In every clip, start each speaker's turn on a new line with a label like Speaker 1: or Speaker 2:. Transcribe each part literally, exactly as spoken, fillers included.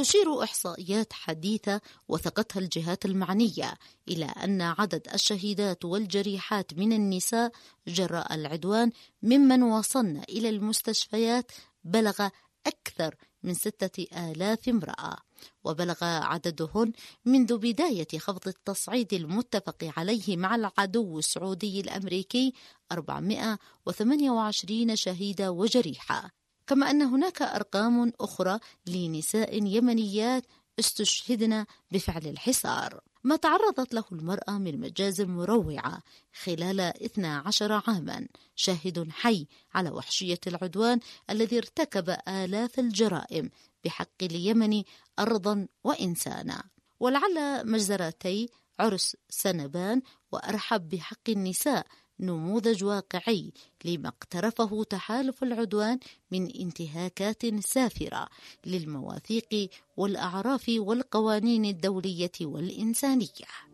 Speaker 1: وتشير إحصائيات حديثة وثقتها الجهات المعنية إلى أن عدد الشهيدات والجريحات من النساء جراء العدوان ممن وصلن إلى المستشفيات بلغ أكثر من ستة آلاف امرأة، وبلغ عددهن منذ بداية خفض التصعيد المتفق عليه مع العدو السعودي الأمريكي أربعمائة وثمانية وعشرين شهيدة وجريحة. كما أن هناك أرقام أخرى لنساء يمنيات استشهدن بفعل الحصار. ما تعرضت له المرأة من مجازر مروعة خلال اثني عشر عاما شاهد حي على وحشية العدوان الذي ارتكب آلاف الجرائم بحق اليمن أرضا وإنسانا. ولعل مجزرتي عرس سنبان وأرحب بحق النساء نموذج واقعي لما اقترفه تحالف العدوان من انتهاكات سافرة للمواثيق والأعراف والقوانين الدولية والإنسانية.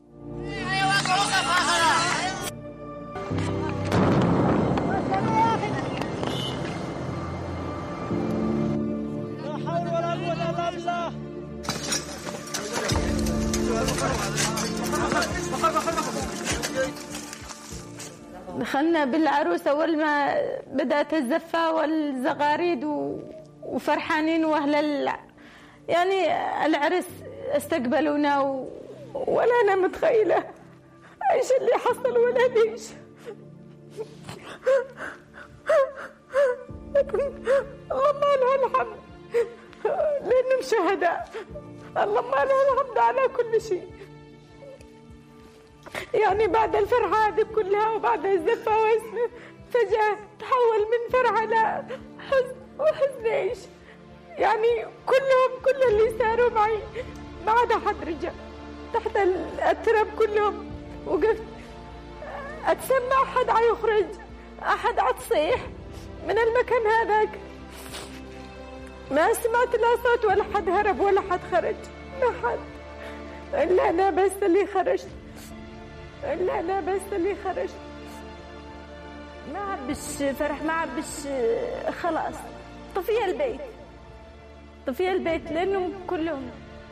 Speaker 2: دخلنا بالعروس أول ما بدأت الزفة والزغاريد وفرحانين، وأهل ال... يعني العرس استقبلونا و... ولا أنا متخيلة إيش اللي حصل ولا ليش. اللهم له الحمد لأنهم شهداء، اللهم له الحمد على كل شيء. يعني بعد الفرحة هذه كلها وبعد الزفة واسمه فجأة تحول من فرحة إلى حزن، وحزن إيش يعني. كلهم كل اللي صاروا معي ما عدا حد رجع تحت التراب كلهم. وقفت أتسمع أحد عيخرج، أحد عتصيح من المكان هذاك، ما سمعت لا صوت ولا حد هرب ولا حد خرج، ما حد إلا أنا بس اللي خرجت، إلا أنا بس اللي خرجت. ما عبش فرح، ما عبش خلاص، طفي البيت طفي البيت لأنهم كلهم.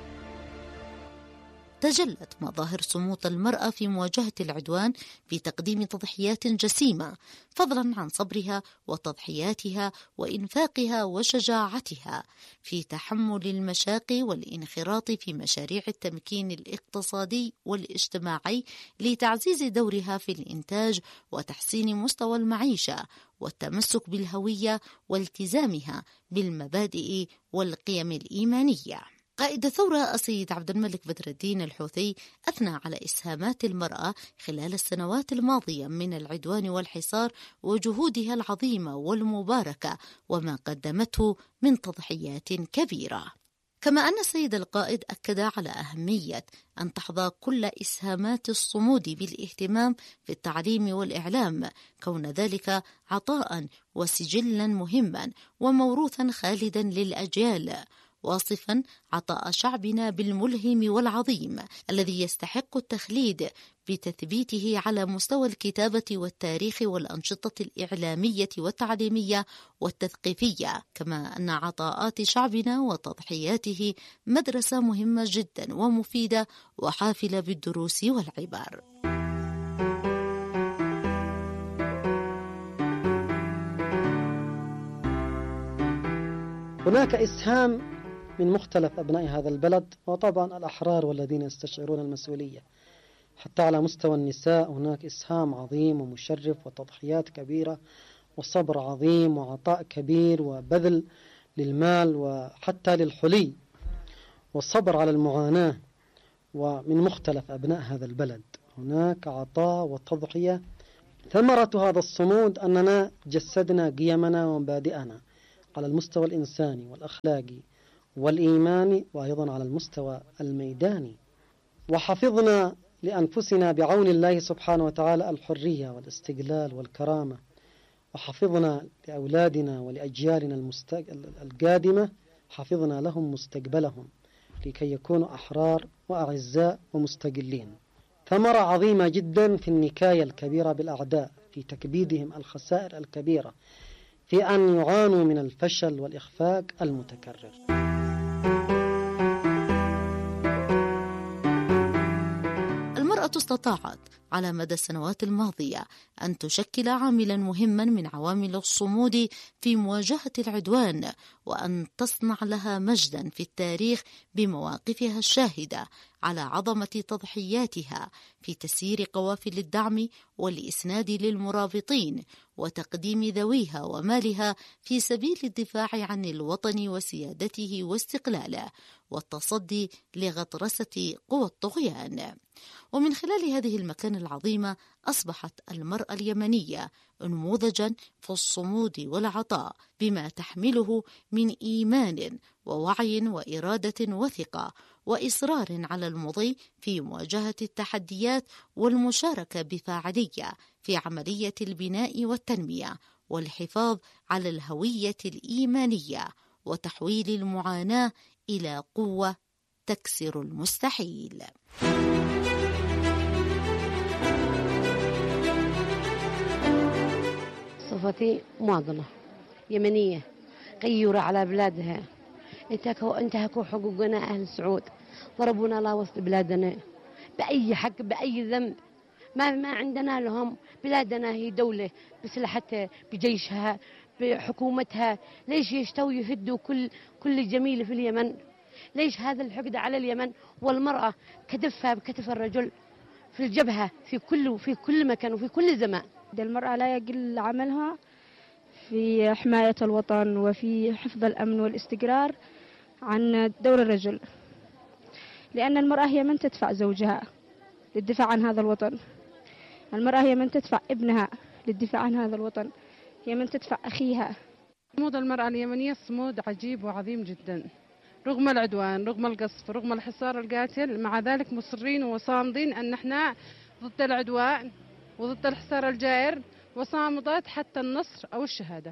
Speaker 1: تجلت مظاهر صمود المرأة في مواجهة العدوان بتقديم تضحيات جسيمة، فضلا عن صبرها وتضحياتها وإنفاقها وشجاعتها في تحمل المشاق والانخراط في مشاريع التمكين الاقتصادي والاجتماعي لتعزيز دورها في الإنتاج وتحسين مستوى المعيشة والتمسك بالهوية والتزامها بالمبادئ والقيم الإيمانية. قائد الثورة السيد عبد الملك بدر الدين الحوثي أثنى على إسهامات المرأة خلال السنوات الماضية من العدوان والحصار وجهودها العظيمة والمباركة وما قدمته من تضحيات كبيرة. كما أن السيد القائد أكد على أهمية أن تحظى كل إسهامات الصمود بالاهتمام في التعليم والإعلام، كون ذلك عطاء وسجلا مهما وموروثا خالدا للأجيال، واصفا عطاء شعبنا بالملهم والعظيم الذي يستحق التخليد بتثبيته على مستوى الكتابة والتاريخ والأنشطة الإعلامية والتعليمية والتثقيفية. كما أن عطاءات شعبنا وتضحياته مدرسة مهمة جدا ومفيدة وحافلة بالدروس والعبر.
Speaker 3: هناك إسهام من مختلف أبناء هذا البلد، وطبعا الأحرار والذين يستشعرون المسؤولية. حتى على مستوى النساء هناك إسهام عظيم ومشرف وتضحيات كبيرة وصبر عظيم وعطاء كبير وبذل للمال وحتى للحلي والصبر على المعاناة. ومن مختلف أبناء هذا البلد هناك عطاء وتضحية. ثمرة هذا الصمود أننا جسدنا قيمنا ومبادئنا على المستوى الإنساني والأخلاقي والإيماني، وأيضا على المستوى الميداني، وحفظنا لأنفسنا بعون الله سبحانه وتعالى الحرية والاستقلال والكرامة، وحفظنا لأولادنا ولأجيالنا المستق... القادمة، حفظنا لهم مستقبلهم لكي يكونوا أحرار وأعزاء ومستقلين. ثمرة عظيمة جدا في النكاية الكبيرة بالأعداء في تكبيدهم الخسائر الكبيرة، في أن يعانوا من الفشل والإخفاق المتكرر.
Speaker 1: المرأة استطاعت على مدى السنوات الماضية أن تشكل عاملا مهما من عوامل الصمود في مواجهة العدوان، وأن تصنع لها مجدا في التاريخ بمواقفها الشاهدة على عظمة تضحياتها في تسيير قوافل الدعم والإسناد للمرابطين وتقديم ذويها ومالها في سبيل الدفاع عن الوطن وسيادته واستقلاله والتصدي لغطرسة قوى الطغيان. ومن خلال هذه المكانة العظيمة أصبحت المرأة اليمنية نموذجا في الصمود والعطاء بما تحمله من إيمان ووعي وإرادة وثقة وإصرار على المضي في مواجهة التحديات والمشاركة بفاعلية في عملية البناء والتنمية والحفاظ على الهوية الإيمانية وتحويل المعاناة إلى قوة تكسر المستحيل.
Speaker 4: صفتي مواطنة يمنية غيورة على بلادها، انتهكوا حقوقنا أهل سعود، ضربونا لا وسط بلادنا بأي حق بأي ذنب، ما ما عندنا لهم. بلادنا هي دولة بسلحتها بجيشها بحكومتها، ليش يشتوا يهدوا كل كل جميل في اليمن؟ ليش هذا الحقد على اليمن؟ والمرأة كتفها بكتف الرجل في الجبهة في كل في كل مكان وفي كل زمان.
Speaker 5: المرأة لا يقل عملها في حماية الوطن وفي حفظ الأمن والاستقرار عن دور الرجل، لأن المرأة هي من تدفع زوجها للدفاع عن هذا الوطن، المرأة هي من تدفع ابنها للدفاع عن هذا الوطن، هي من تدفع أخيها.
Speaker 6: صمود المرأة اليمنية صمود عجيب وعظيم جدا، رغم العدوان رغم القصف رغم الحصار القاتل، مع ذلك مصرين وصامدين أن احنا ضد العدوان وضد الحصار الجائر، وصامدات حتى النصر أو الشهادة.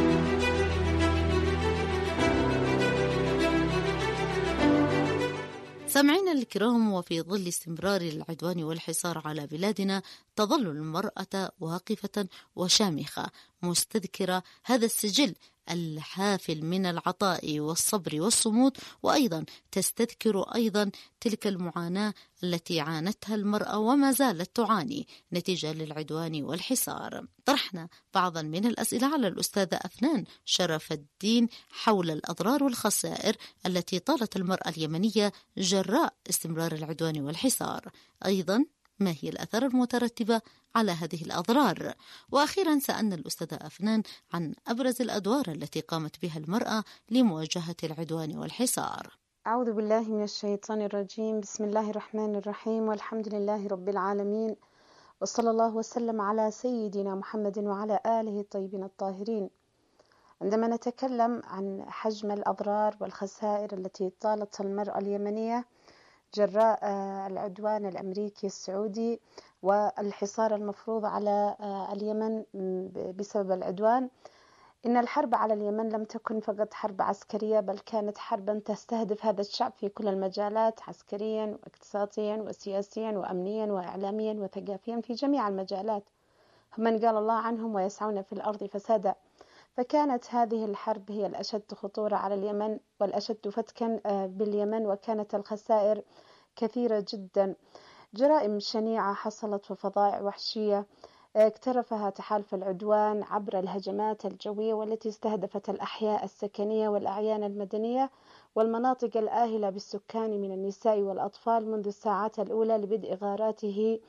Speaker 1: سامعينا الكرام، وفي ظل استمرار العدوان والحصار على بلادنا تظل المرأة واقفة وشامخة مستذكرة هذا السجل الحافل من العطاء والصبر والصمود، وأيضا تستذكر أيضا تلك المعاناة التي عانتها المرأة وما زالت تعاني نتيجة للعدوان والحصار. طرحنا بعضا من الأسئلة على الأستاذة أفنان شرف الدين حول الأضرار والخسائر التي طالت المرأة اليمنية جراء استمرار العدوان والحصار، أيضا ما هي الآثار المترتبة على هذه الأضرار، وأخيرا سألنا الأستاذة أفنان عن أبرز الأدوار التي قامت بها المرأة لمواجهة العدوان والحصار.
Speaker 7: أعوذ بالله من الشيطان الرجيم، بسم الله الرحمن الرحيم، والحمد لله رب العالمين، وصلى الله وسلم على سيدنا محمد وعلى آله الطيبين الطاهرين. عندما نتكلم عن حجم الأضرار والخسائر التي طالت المرأة اليمنية جراء العدوان الأمريكي السعودي والحصار المفروض على اليمن بسبب العدوان، إن الحرب على اليمن لم تكن فقط حرب عسكرية، بل كانت حربا تستهدف هذا الشعب في كل المجالات، عسكريا واقتصاديا وسياسيا وأمنيا وإعلاميا وثقافيا، في جميع المجالات. هم من قال الله عنهم ويسعون في الأرض فسادا. فكانت هذه الحرب هي الأشد خطورة على اليمن والأشد فتكا باليمن، وكانت الخسائر كثيرة جدا. جرائم شنيعة حصلت وفظائع وحشية اقترفها تحالف العدوان عبر الهجمات الجوية، والتي استهدفت الأحياء السكنية والأعيان المدنية والمناطق الآهلة بالسكان من النساء والأطفال منذ الساعات الأولى لبدء غاراته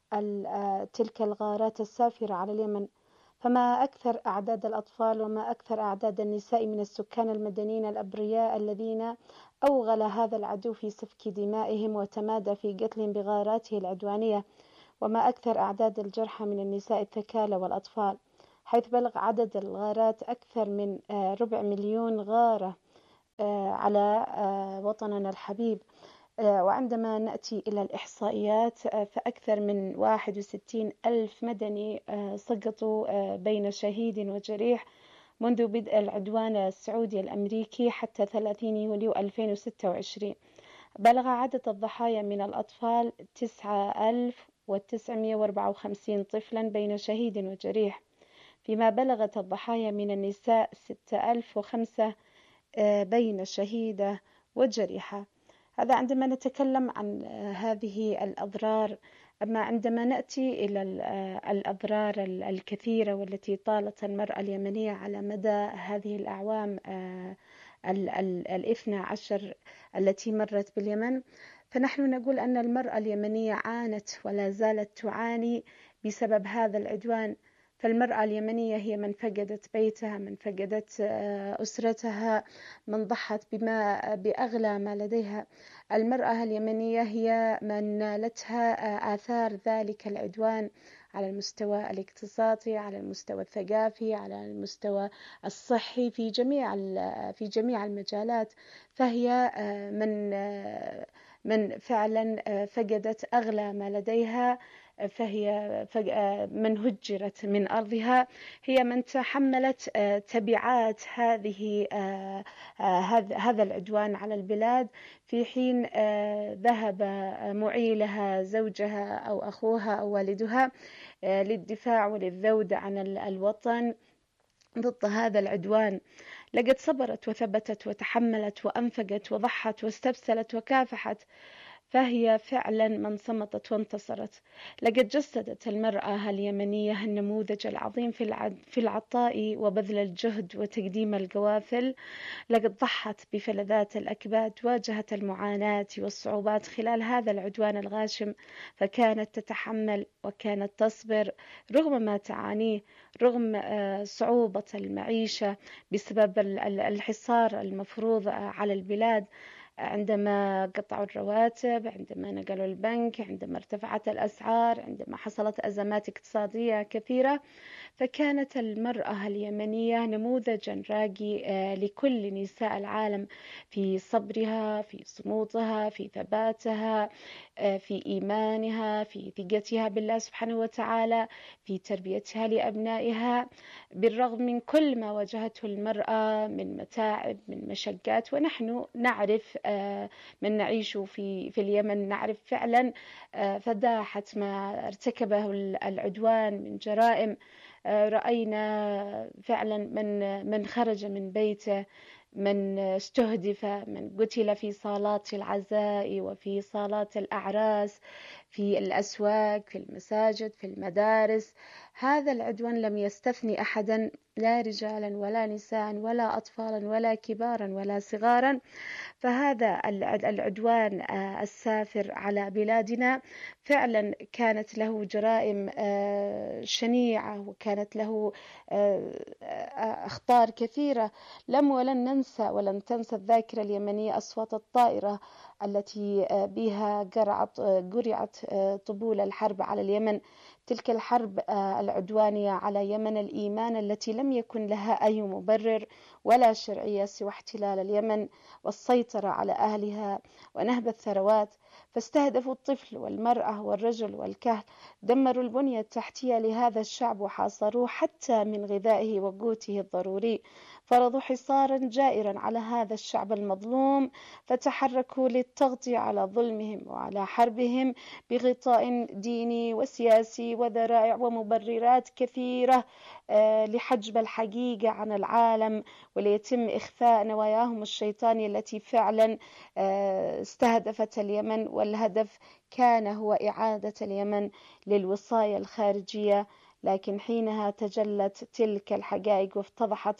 Speaker 7: تلك الغارات السافرة على اليمن. فما أكثر أعداد الأطفال وما أكثر أعداد النساء من السكان المدنيين الأبرياء الذين أوغل هذا العدو في سفك دمائهم وتمادى في قتلهم بغاراته العدوانية، وما أكثر أعداد الجرحى من النساء الثكالى والأطفال، حيث بلغ عدد الغارات أكثر من ربع مليون غارة على وطننا الحبيب. وعندما نأتي إلى الإحصائيات فأكثر من واحد وستين ألف مدني سقطوا بين شهيد وجريح منذ بدء العدوان السعودي الأمريكي حتى ثلاثين يوليو ألفين وستة وعشرين. بلغ عدد الضحايا من الأطفال تسعة آلاف وتسعمائة وأربعة وخمسين طفلا بين شهيد وجريح، فيما بلغت الضحايا من النساء ستة آلاف وخمسة بين شهيدة وجريحة. هذا عندما نتكلم عن هذه الأضرار أما عندما نأتي إلى الأضرار الكثيرة والتي طالت المرأة اليمنية على مدى هذه الأعوام الاثنى عشر التي مرت باليمن، فنحن نقول أن المرأة اليمنية عانت ولا زالت تعاني بسبب هذا العدوان. فالمرأة اليمنية هي من فقدت بيتها، من فقدت أسرتها، من ضحت بما بأغلى ما لديها. المرأة اليمنية هي من نالتها آثار ذلك العدوان على المستوى الاقتصادي، على المستوى الثقافي، على المستوى الصحي، في جميع في جميع المجالات. فهي من من فعلا فقدت أغلى ما لديها، فهي من هجرت من أرضها، هي من تحملت تبعات هذه هذا العدوان على البلاد، في حين ذهب معيلها زوجها أو أخوها أو والدها للدفاع وللذود عن الوطن ضد هذا العدوان. لقد صبرت وثبتت وتحملت وأنفقت وضحت واستبسلت وكافحت، فهي فعلا من صمتت وانتصرت. لقد جسدت المرأة اليمنية النموذج العظيم في العطاء وبذل الجهد وتقديم القوافل. لقد ضحت بفلذات الأكباد، واجهت المعاناة والصعوبات خلال هذا العدوان الغاشم، فكانت تتحمل وكانت تصبر رغم ما تعانيه، رغم صعوبة المعيشة بسبب الحصار المفروض على البلاد، عندما قطعوا الرواتب، عندما نقلوا البنك، عندما ارتفعت الأسعار، عندما حصلت أزمات اقتصادية كثيرة. فكانت المرأة اليمنية نموذجا راقي لكل نساء العالم في صبرها، في صمودها، في ثباتها، في إيمانها، في ثقتها بالله سبحانه وتعالى، في تربيتها لأبنائها، بالرغم من كل ما واجهته المرأة من متاعب، من مشقات. ونحن نعرف من نعيش في في اليمن، نعرف فعلا فداحة ما ارتكبه العدوان من جرائم. رأينا فعلا من من خرج من بيته، من استهدف، من قتل في صالات العزاء وفي صالات الأعراس، في الأسواق، في المساجد، في المدارس. هذا العدوان لم يستثني أحدا، لا رجالا ولا نساء ولا أطفالا ولا كبارا ولا صغارا. فهذا العدوان السافر على بلادنا فعلا كانت له جرائم شنيعة، وكانت له أخطار كثيرة. لم ولن ننسى ولن تنسى الذاكرة اليمنية أصوات الطائرة التي بها قرعت قرعت طبول الحرب على اليمن، تلك الحرب العدوانية على يمن الإيمان التي لم يكن لها أي مبرر ولا شرعية سوى احتلال اليمن والسيطرة على أهلها ونهب الثروات. فاستهدفوا الطفل والمرأة والرجل والكهل، دمروا البنية التحتية لهذا الشعب وحاصروه حتى من غذائه وقوته الضروري، فرضوا حصارا جائرا على هذا الشعب المظلوم، فتحركوا للتغطية على ظلمهم وعلى حربهم بغطاء ديني وسياسي وذرائع ومبررات كثيرة لحجب الحقيقة عن العالم، وليتم إخفاء نواياهم الشيطانية التي فعلا استهدفت اليمن. والهدف كان هو إعادة اليمن للوصاية الخارجية. لكن حينها تجلت تلك الحقائق وافتضحت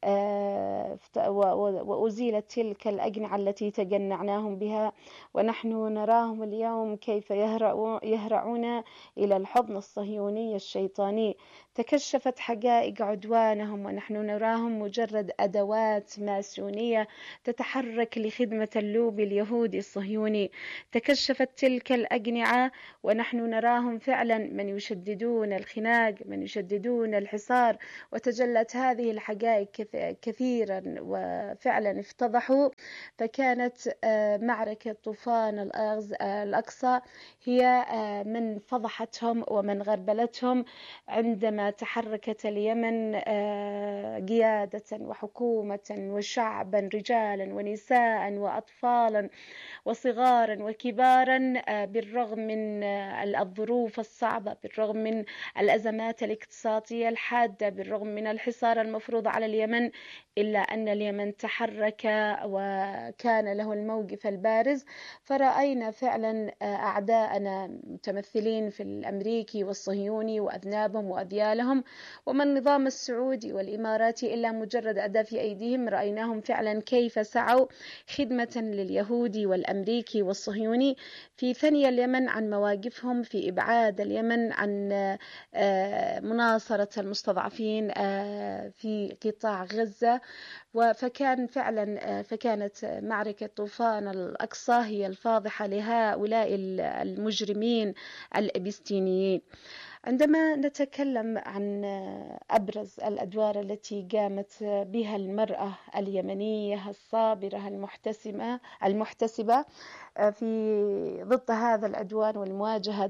Speaker 7: وأزيلت تلك الأقنعة التي تجنعناهم بها، ونحن نراهم اليوم كيف يهرعون إلى الحضن الصهيوني الشيطاني. تكشفت حقائق عدوانهم، ونحن نراهم مجرد أدوات ماسونية تتحرك لخدمة اللوبي اليهودي الصهيوني. تكشفت تلك الأقنعة ونحن نراهم فعلا من يشددون الخناق، من يشددون الحصار. وتجلت هذه الحقائق كثيرا وفعلا افتضحوا. فكانت معركة طوفان الأقصى هي من فضحتهم ومن غربلتهم، عندما عندما تحركت اليمن قيادة وحكومة وشعبا، رجالا ونساء وأطفالا وصغارا وكبارا، بالرغم من الظروف الصعبة، بالرغم من الأزمات الاقتصادية الحادة، بالرغم من الحصار المفروض على اليمن، إلا أن اليمن تحرك وكان له الموقف البارز. فرأينا فعلا أعداءنا متمثلين في الأمريكي والصهيوني وأذنابهم وأذيالهم، وما النظام السعودي والإماراتي إلا مجرد أداة في أيديهم. رأيناهم فعلا كيف سعوا خدمة لليهودي والأمريكي والصهيوني في ثني اليمن عن مواقفهم، في إبعاد اليمن عن مناصرة المستضعفين في قطاع غزة. فكان فعلا فكانت معركة طوفان الأقصى هي الفاضحة لهؤلاء المجرمين الأبستينيين. عندما نتكلم عن أبرز الأدوار التي قامت بها المرأة اليمنية الصابرة المحتسبة المحتسبة في ضد هذا العدوان والمواجهة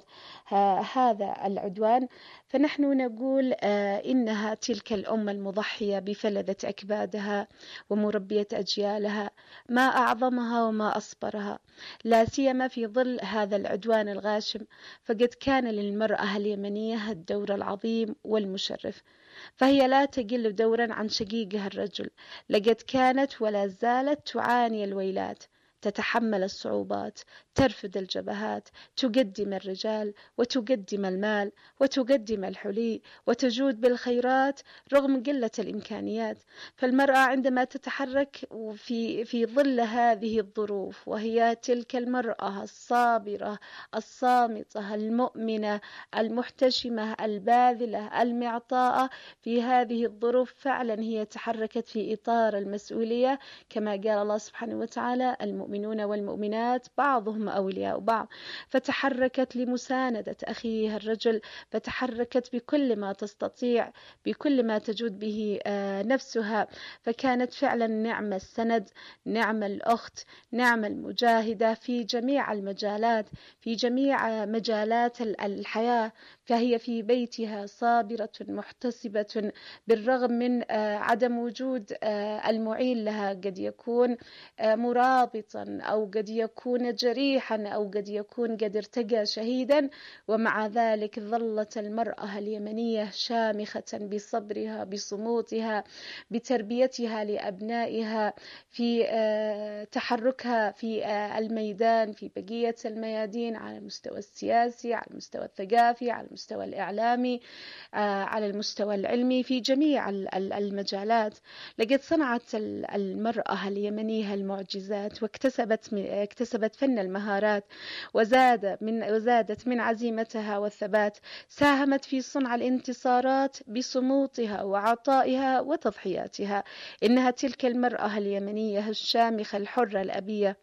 Speaker 7: هذا العدوان، فنحن نقول إنها تلك الأمة المضحية بفلذة أكبادها ومربية أجيالها، ما أعظمها وما أصبرها، لا سيما في ظل هذا العدوان الغاشم. فقد كان للمرأة اليمنية الدور العظيم والمشرف، فهي لا تقل دورا عن شقيقها الرجل. لقد كانت ولا زالت تعاني الويلات، تتحمل الصعوبات، ترفض الجبهات، تقدم الرجال وتقدم المال وتقدم الحلي وتجود بالخيرات رغم قلة الإمكانيات. فالمرأة عندما تتحرك في في ظل هذه الظروف، وهي تلك المرأة الصابرة الصامتة المؤمنة المحتشمة الباذلة المعطاءة، في هذه الظروف فعلا هي تحركت في إطار المسؤولية، كما قال الله سبحانه وتعالى: المؤمنون والمؤمنات بعضهم أولياء بعض. فتحركت لمساندة أخيها الرجل، فتحركت بكل ما تستطيع، بكل ما تجود به نفسها. فكانت فعلا نعم السند، نعم الأخت، نعم المجاهدة في جميع المجالات، في جميع مجالات الحياة. فهي في بيتها صابرة محتسبة، بالرغم من عدم وجود المعين لها، قد يكون مرابطا أو قد يكون جريحا أو قد يكون قد ارتقى شهيدا، ومع ذلك ظلت المرأة اليمنية شامخة بصبرها، بصمودها، بتربيتها لأبنائها، في تحركها في الميدان، في بقية الميادين، على المستوى السياسي، على المستوى الثقافي، على المستوى الإعلامي، على المستوى العلمي، في جميع المجالات. لقد صنعت المرأة اليمنية المعجزات، واكتسبت اكتسبت فن المهارات، وزاد من وزادت من عزيمتها والثبات. ساهمت في صنع الانتصارات بصمودها وعطائها وتضحياتها. إنها تلك المرأة اليمنية الشامخة الحرة الأبية،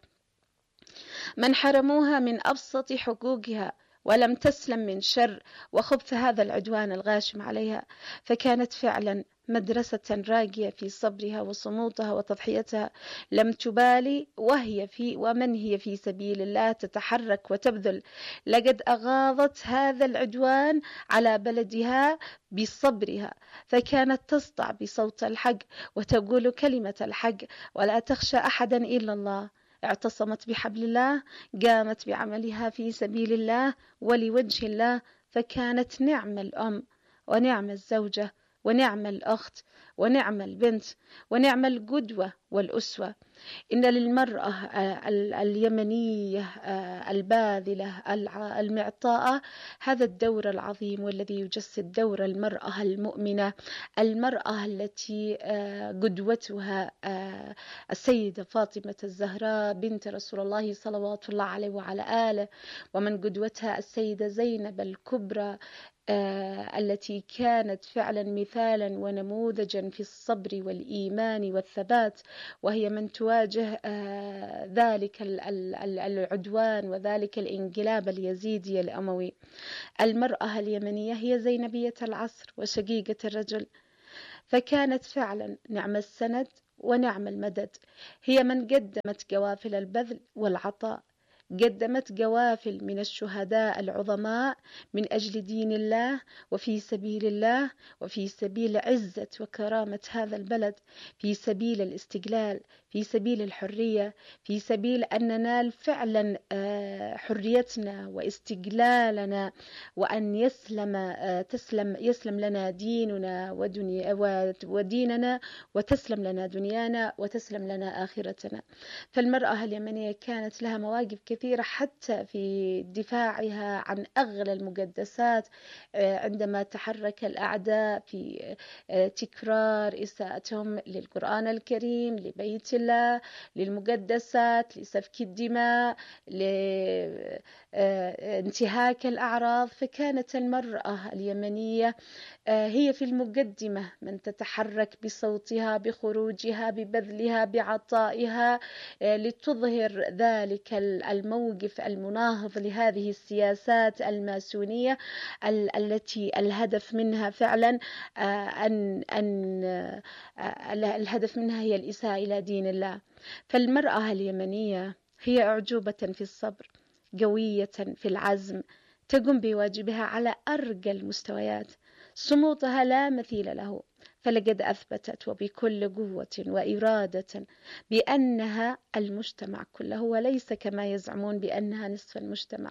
Speaker 7: من حرموها من أبسط حقوقها ولم تسلم من شر وخبث هذا العدوان الغاشم عليها. فكانت فعلا مدرسة راقية في صبرها وصمودها وتضحيتها، لم تبالي وهي في ومن هي في سبيل الله تتحرك وتبذل. لقد أغاضت هذا العدوان على بلدها بصبرها، فكانت تصدع بصوت الحق وتقول كلمة الحق، ولا تخشى أحدا إلا الله. اعتصمت بحبل الله، قامت بعملها في سبيل الله ولوجه الله. فكانت نعم الأم ونعم الزوجة ونعم الأخت ونعم البنت ونعم القدوة والأسوة. إن للمرأة اليمنية الباذلة المعطاءة هذا الدور العظيم، والذي يجسد دور المرأة المؤمنة، المرأة التي قدوتها السيدة فاطمة الزهراء بنت رسول الله صلوات الله عليه وعلى آله، ومن قدوتها السيدة زينب الكبرى آه التي كانت فعلا مثالا ونموذجا في الصبر والإيمان والثبات، وهي من تواجه آه ذلك العدوان وذلك الانقلاب اليزيدي الأموي. المرأة اليمنية هي زينبية العصر وشقيقة الرجل، فكانت فعلا نعم السند ونعم المدد. هي من قدمت قوافل البذل والعطاء قدمت قوافل من الشهداء العظماء من أجل دين الله وفي سبيل الله وفي سبيل عزة وكرامة هذا البلد، في سبيل الاستقلال، في سبيل الحرية، في سبيل أن ننال فعلا حريتنا واستقلالنا، وأن يسلم تسلم يسلم لنا ديننا ودنيا وديننا وتسلم لنا دنيانا وتسلم لنا آخرتنا. فالمرأة اليمنية كانت لها مواقف كثيرة حتى في دفاعها عن أغلى المقدسات عندما تحرك الأعداء في تكرار إساءتهم للقرآن الكريم، لبيت الله، للمقدسات، لسفك الدماء، لانتهاك الأعراض. فكانت المرأة اليمنية هي في المقدمة من تتحرك بصوتها، بخروجها، ببذلها، بعطائها، لتظهر ذلك الموقف المناهض لهذه السياسات الماسونية التي الهدف منها فعلا أن أن الهدف منها هي الإساءة إلى دين الله. فالمرأة اليمنية هي أعجوبة في الصبر، قوية في العزم، تقوم بواجبها على أرقى المستويات، صمودها لا مثيل له، فلقد أثبتت وبكل قوة وإرادة بأنها المجتمع كله وليس كما يزعمون بأنها نصف المجتمع.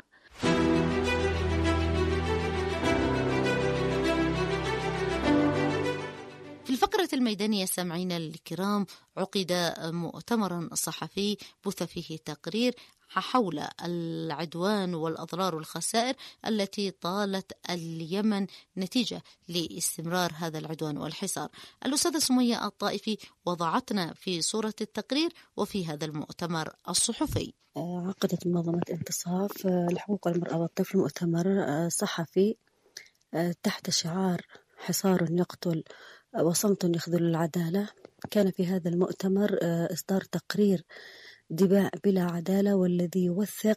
Speaker 1: في الفقرة الميدانية سامعين الكرام، عقد مؤتمر صحفي بث فيه تقرير حول العدوان والأضرار والخسائر التي طالت اليمن نتيجة لاستمرار هذا العدوان والحصار. الأستاذة سمية الطائفي وضعتنا في صورة التقرير وفي هذا المؤتمر الصحفي.
Speaker 8: عقدت منظمة انتصاف لحقوق المرأة والطفل مؤتمر صحفي تحت شعار حصار يقتل وصمت يخذل العدالة. كان في هذا المؤتمر إصدار تقرير دماء بلا عدالة، والذي يوثق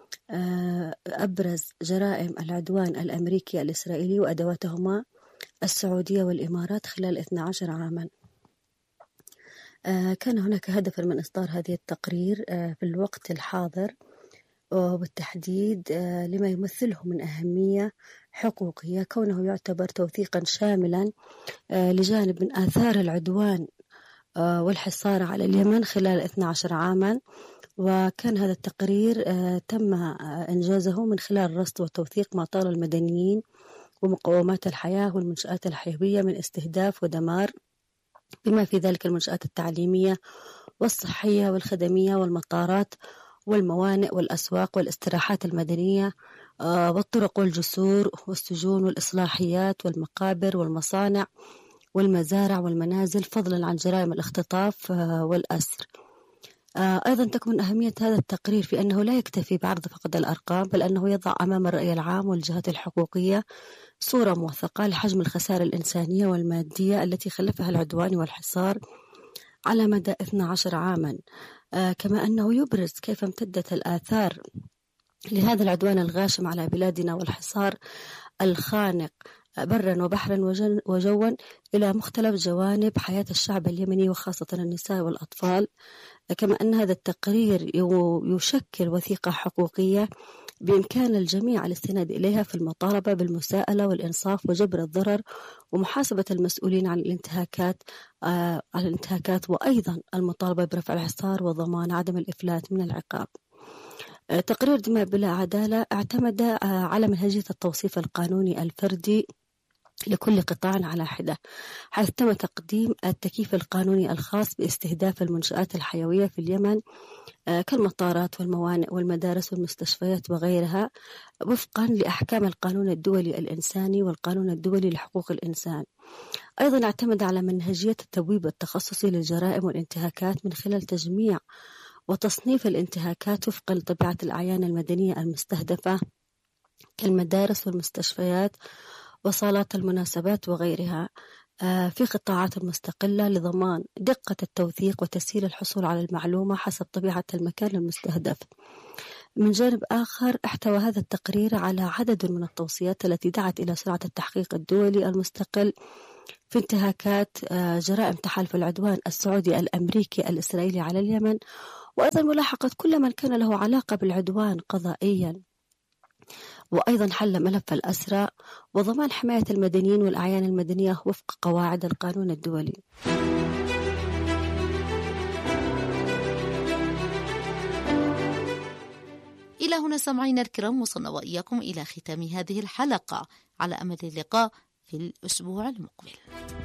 Speaker 8: أبرز جرائم العدوان الأمريكي الإسرائيلي وأدواتهما السعودية والإمارات خلال اثني عشر عاما. كان هناك هدف من إصدار هذه التقرير في الوقت الحاضر، وبالتحديد لما يمثله من أهمية حقوقية، كونه يعتبر توثيقا شاملا لجانب من آثار العدوان والحصار على اليمن خلال اثني عشر عاما. وكان هذا التقرير تم إنجازه من خلال رصد وتوثيق ما طال المدنيين ومقومات الحياة والمنشآت الحيوية من استهداف ودمار، بما في ذلك المنشآت التعليمية والصحية والخدمية والمطارات والموانئ والأسواق والاستراحات المدنية والطرق والجسور والسجون والإصلاحيات والمقابر والمصانع والمزارع والمنازل، فضلا عن جرائم الاختطاف والأسر. أيضا تكمن أهمية هذا التقرير في أنه لا يكتفي بعرض فقط الأرقام، بل أنه يضع أمام الرأي العام والجهات الحقوقية صورة موثقة لحجم الخسائر الإنسانية والمادية التي خلفها العدوان والحصار على مدى اثني عشر عاما، كما أنه يبرز كيف امتدت الآثار لهذا العدوان الغاشم على بلادنا والحصار الخانق برا وبحرا وجوا إلى مختلف جوانب حياة الشعب اليمني وخاصة النساء والأطفال. كما أن هذا التقرير يشكل وثيقة حقوقية بإمكان الجميع الاستناد إليها في المطالبة بالمساءلة والإنصاف وجبر الضرر ومحاسبة المسؤولين عن الانتهاكات آه على الانتهاكات وأيضا المطالبة برفع الحصار وضمان عدم الإفلات من العقاب. آه تقرير دماء بلا عدالة اعتمد آه على منهجية التوصيف القانوني الفردي لكل قطاع على حدة، حيث تم تقديم التكييف القانوني الخاص باستهداف المنشآت الحيوية في اليمن كالمطارات والموانئ والمدارس والمستشفيات وغيرها، وفقا لأحكام القانون الدولي الإنساني والقانون الدولي لحقوق الإنسان. أيضا اعتمد على منهجية التبويب التخصصي للجرائم والانتهاكات من خلال تجميع وتصنيف الانتهاكات وفقا لطبيعة الأعيان المدنية المستهدفة كالمدارس والمستشفيات وصالات المناسبات وغيرها في قطاعات مستقلة لضمان دقة التوثيق وتسهيل الحصول على المعلومة حسب طبيعة المكان المستهدف. من جانب آخر احتوى هذا التقرير على عدد من التوصيات التي دعت إلى سرعة التحقيق الدولي المستقل في انتهاكات جرائم تحالف العدوان السعودي الأمريكي الإسرائيلي على اليمن، وأيضا ملاحقة كل من كان له علاقة بالعدوان قضائيا، وأيضا حل ملف الأسرى وضمان حماية المدنيين والأعيان المدنية وفق قواعد القانون الدولي.
Speaker 1: إلى هنا سمعينا الكرام وصلنا وإياكم إلى ختام هذه الحلقة، على أمل اللقاء في الأسبوع المقبل.